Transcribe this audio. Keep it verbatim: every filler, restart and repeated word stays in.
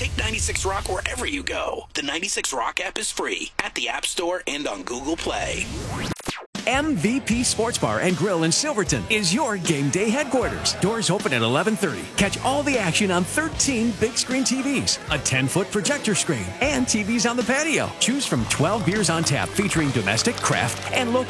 Take ninety-six Rock wherever you go. The ninety-six Rock app is free at the App Store and on Google Play. M V P Sports Bar and Grill in Silverton is your game day headquarters. Doors open at eleven thirty. Catch all the action on thirteen big screen T Vs, a ten-foot projector screen, and T Vs on the patio. Choose from twelve beers on tap featuring domestic, craft, and local